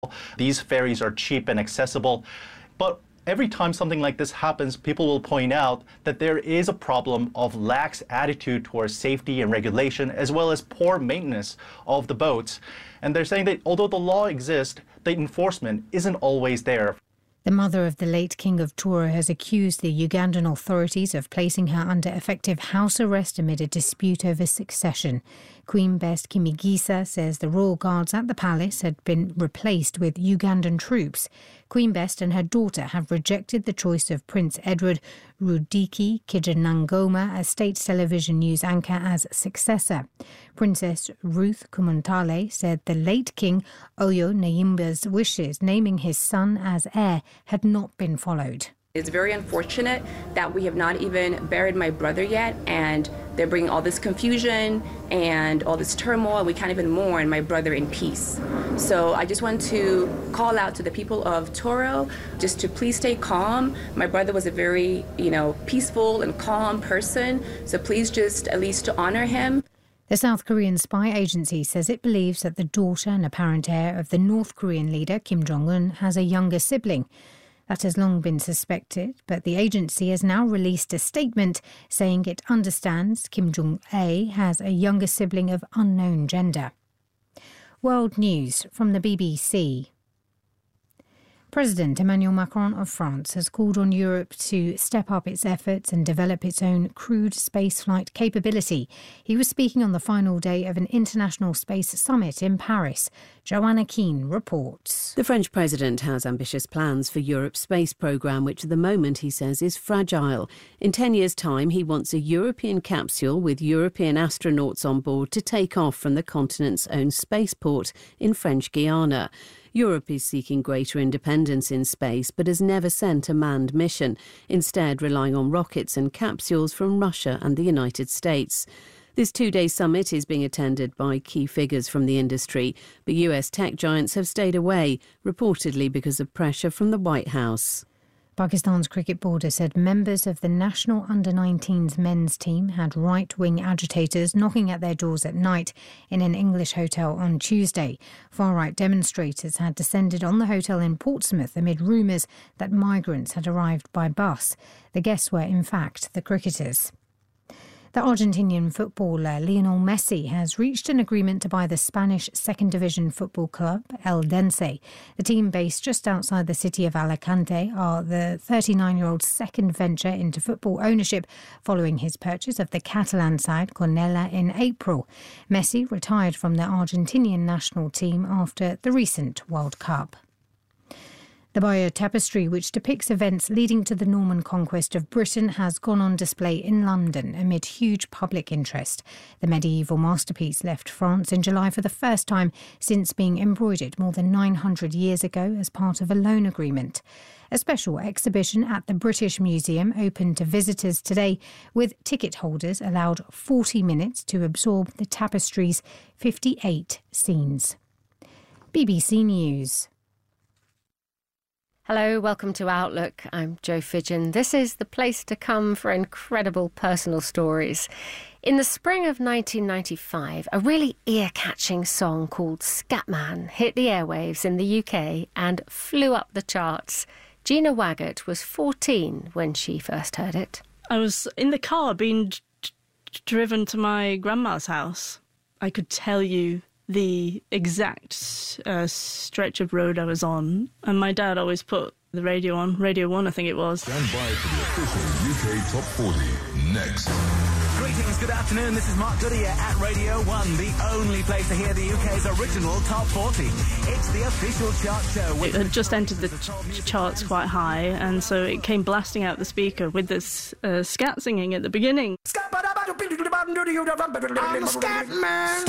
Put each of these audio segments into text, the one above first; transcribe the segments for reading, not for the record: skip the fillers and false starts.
These ferries are cheap and accessible, but every time something like this happens, people will point out that there is a problem of lax attitude towards safety and regulation, as well as poor maintenance of the boats. And they're saying that although the law exists, the enforcement isn't always there. The mother of the late King of Toro has accused the Ugandan authorities of placing her under effective house arrest amid a dispute over succession. Queen Best Kimigisa says the royal guards at the palace had been replaced with Ugandan troops. Queen Best and her daughter have rejected the choice of Prince Edward Rudiki Kijanangoma, a state television news anchor, as successor. Princess Ruth Kumuntale said the late King Oyo Nayimba's wishes, naming his son as heir, had not been followed. It's very unfortunate that we have not even buried my brother yet, and they're bringing all this confusion and all this turmoil. We can't even mourn my brother in peace. So I just want to call out to the people of Toro just to please stay calm. My brother was a very, peaceful and calm person, so please just at least to honor him. The South Korean spy agency says it believes that the daughter and apparent heir of the North Korean leader Kim Jong-un has a younger sibling. That has long been suspected, but the agency has now released a statement saying it understands Kim Jong-un has a younger sibling of unknown gender. World News from the BBC. President Emmanuel Macron of France has called on Europe to step up its efforts and develop its own crewed spaceflight capability. He was speaking on the final day of an international space summit in Paris. Joanna Keane reports. The French president has ambitious plans for Europe's space programme, which at the moment, he says, is fragile. In 10 years' time, he wants a European capsule with European astronauts on board to take off from the continent's own spaceport in French Guiana. Europe is seeking greater independence in space but has never sent a manned mission, instead relying on rockets and capsules from Russia and the United States. This two-day summit is being attended by key figures from the industry, but US tech giants have stayed away, reportedly because of pressure from the White House. Pakistan's cricket board has said members of the national under-19s men's team had right-wing agitators knocking at their doors at night in an English hotel on Tuesday. Far-right demonstrators had descended on the hotel in Portsmouth amid rumours that migrants had arrived by bus. The guests were, in fact, the cricketers. The Argentinian footballer Lionel Messi has reached an agreement to buy the Spanish second division football club Eldense. The team, based just outside the city of Alicante, are the 39-year-old's second venture into football ownership following his purchase of the Catalan side Cornellà in April. Messi retired from the Argentinian national team after the recent World Cup. The Bayeux Tapestry, which depicts events leading to the Norman conquest of Britain, has gone on display in London amid huge public interest. The medieval masterpiece left France in July for the first time since being embroidered more than 900 years ago as part of a loan agreement. A special exhibition at the British Museum opened to visitors today, with ticket holders allowed 40 minutes to absorb the tapestry's 58 scenes. BBC News. Hello, welcome to Outlook. I'm Jo Fidgen. This is the place to come for incredible personal stories. In the spring of 1995, a really ear-catching song called Scatman hit the airwaves in the UK and flew up the charts. Gina Waggett was 14 when she first heard it. I was in the car being driven to my grandma's house. I could tell you the exact stretch of road I was on, and my dad always put the radio on, Radio 1 I think it was. Stand by for the official UK Top 40 next. Greetings, good afternoon, this is Mark Goodyear at Radio 1, the only place to hear the UK's original Top 40. It's the official chart show. It had just entered the charts quite high, and so it came blasting out the speaker with this scat singing at the beginning. I'm a scat man.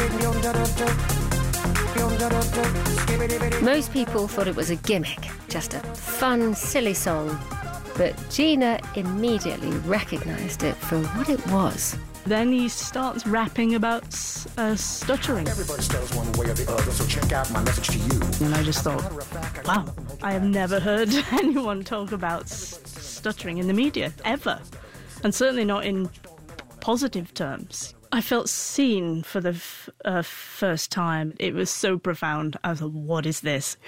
Most people thought it was a gimmick, just a fun, silly song. But Gina immediately recognised it for what it was. Then he starts rapping about stuttering. Everybody stutters one way or the other, so check out my message to you. And I just thought, wow, I have never heard anyone talk about stuttering in the media, ever. And certainly not in positive terms. I felt seen for the first time. It was so profound. I was like, what is this?